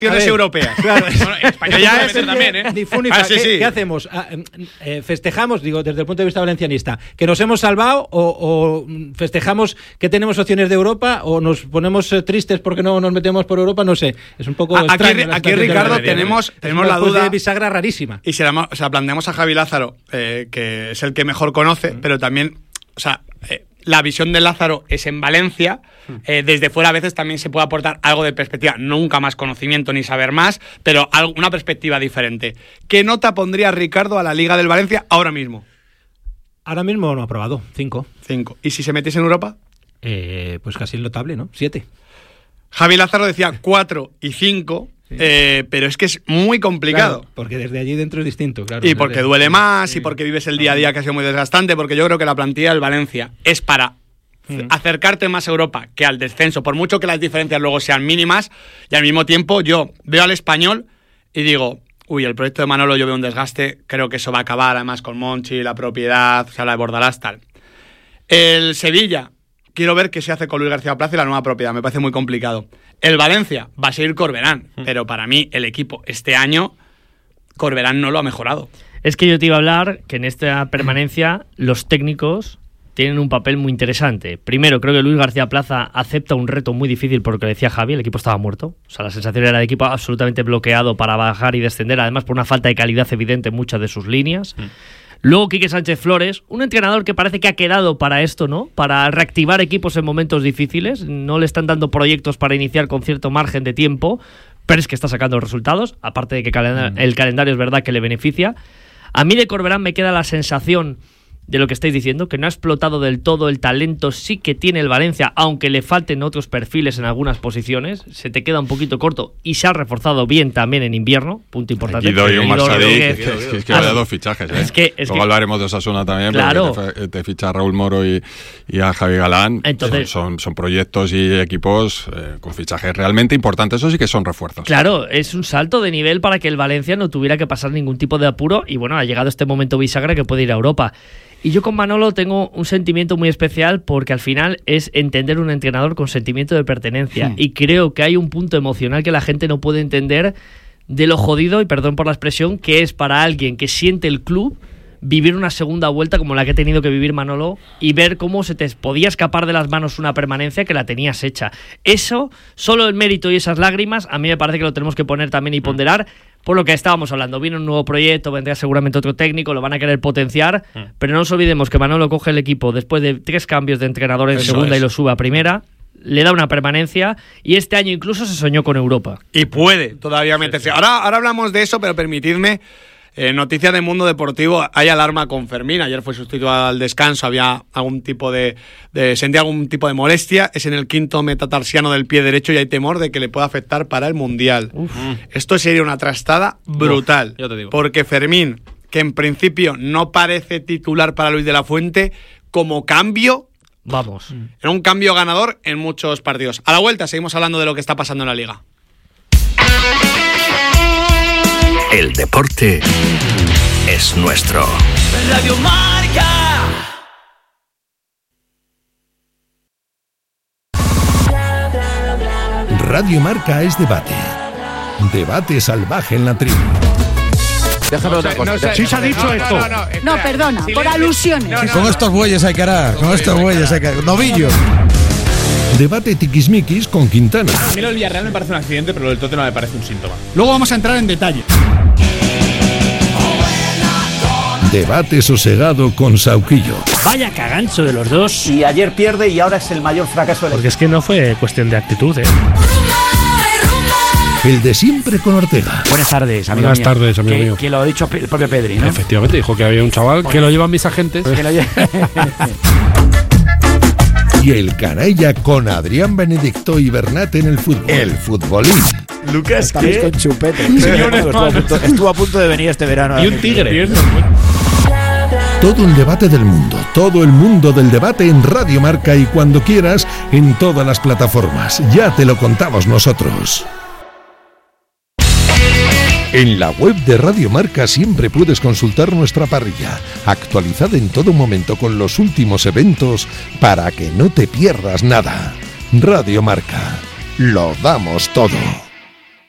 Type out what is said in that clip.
europeas. Claro. Bueno, España ya es también, ¿eh? ¿Qué hacemos? ¿Festejamos, digo, desde el punto de vista valencianista, que nos hemos salvado o festejamos que tenemos opciones de Europa o nos ponemos tristes porque no nos metemos por Europa? No sé. Es un poco extraño. Aquí Ricardo, tenemos la duda de bisagra rarísima. Y se la planteamos a Javi Lázaro, que es el que mejor conoce, pero también, la visión de Lázaro es en Valencia. Desde fuera a veces también se puede aportar algo de perspectiva, nunca más conocimiento ni saber más, pero una perspectiva diferente. ¿Qué nota pondría Ricardo a la Liga del Valencia ahora mismo? Ahora mismo no ha aprobado, 5. ¿Y si se metiese en Europa? Pues casi notable, ¿no? 7. Javi Lázaro decía 4 y 5. Sí. Pero es que es muy complicado. Claro, porque desde allí dentro es distinto, claro. Y porque duele más, y porque vives el día a día que ha sido muy desgastante, porque yo creo que la plantilla del Valencia es para acercarte más a Europa que al descenso, por mucho que las diferencias luego sean mínimas, y al mismo tiempo yo veo al Español y digo, el proyecto de Manolo yo veo un desgaste, creo que eso va a acabar, además con Monchi, la propiedad, se habla de Bordalás, tal. El Sevilla, quiero ver qué se hace con Luis García Plaza y la nueva propiedad, me parece muy complicado. El Valencia va a seguir Corberán, pero para mí el equipo este año, Corberán no lo ha mejorado. Es que yo te iba a hablar que en esta permanencia los técnicos tienen un papel muy interesante. Primero, creo que Luis García Plaza acepta un reto muy difícil porque decía Javi, el equipo estaba muerto. O sea, la sensación era de equipo absolutamente bloqueado para bajar y descender, además por una falta de calidad evidente en muchas de sus líneas. Luego Quique Sánchez Flores, un entrenador que parece que ha quedado para esto, ¿no? Para reactivar equipos en momentos difíciles. No le están dando proyectos para iniciar con cierto margen de tiempo, pero es que está sacando resultados, aparte de que el calendario es verdad que le beneficia. A mí de Corberán me queda la sensación de lo que estáis diciendo, que no ha explotado del todo el talento sí que tiene el Valencia, aunque le falten otros perfiles en algunas posiciones, se te queda un poquito corto y se ha reforzado bien también en invierno, punto importante. Aquí doy un Marsadik, es que vaya dos fichajes, ¿eh? Luego hablaremos de Osasuna también, claro, porque te ficha a Raúl Moro y a Javi Galán. Entonces, son proyectos y equipos con fichajes realmente importantes, eso sí que son refuerzos. Claro, es un salto de nivel para que el Valencia no tuviera que pasar ningún tipo de apuro y bueno, ha llegado este momento bisagra que puede ir a Europa. Y yo con Manolo tengo un sentimiento muy especial porque al final es entender un entrenador con sentimiento de pertenencia. Y creo que hay un punto emocional que la gente no puede entender de lo jodido, y perdón por la expresión, que es para alguien que siente el club vivir una segunda vuelta como la que ha tenido que vivir Manolo y ver cómo se te podía escapar de las manos una permanencia que la tenías hecha. Eso, solo el mérito y esas lágrimas, a mí me parece que lo tenemos que poner también y ponderar. Por lo que estábamos hablando, viene un nuevo proyecto, vendrá seguramente otro técnico, lo van a querer potenciar, pero no nos olvidemos que Manolo coge el equipo después de 3 cambios de entrenador en segunda y lo sube a primera, le da una permanencia y este año incluso se soñó con Europa. Y puede todavía meterse. Sí. Ahora hablamos de eso, pero permitidme, noticias del mundo deportivo, hay alarma con Fermín, ayer fue sustituido al descanso, había algún tipo sentía algún tipo de molestia, es en el 5º metatarsiano del pie derecho y hay temor de que le pueda afectar para el Mundial. Esto sería una trastada brutal, yo te digo. Porque Fermín, que en principio no parece titular para Luis de la Fuente, como cambio, vamos, era un cambio ganador en muchos partidos. A la vuelta seguimos hablando de lo que está pasando en la Liga. El deporte es nuestro. Radio Marca. Radio Marca es debate. Debate salvaje en la tribu. Déjame otra cosa. Sí se ha dicho esto. No, perdona, por alusiones. Con estos bueyes hay que hará. Con estos bueyes hay que hará. Novillo. Debate tiquismiquis con Quintana. A mí lo del Villarreal me parece un accidente, pero lo del Tottenham me parece un síntoma. Luego vamos a entrar en detalle. Debate sosegado con Sauquillo. Vaya cagancho de los dos. Y ayer pierde y ahora es el mayor fracaso del Porque es que no fue cuestión de actitud, El de siempre con Ortega. Buenas tardes, amigo mío. Buenas tardes, amigo mío. Que lo ha dicho el propio Pedri, ¿no? Efectivamente, dijo que había un chaval que lo llevan mis agentes. Y el canalla con Adrián Benedicto y Bernat en el fútbol. El futbolín. Lucas, ¿qué? Con chupete. Estuvo a punto de venir este verano. Y un tigre. Todo el debate del mundo, todo el mundo del debate en Radio Marca y cuando quieras en todas las plataformas. Ya te lo contamos nosotros. En la web de Radio Marca siempre puedes consultar nuestra parrilla, actualizada en todo momento con los últimos eventos para que no te pierdas nada. Radio Marca, lo damos todo.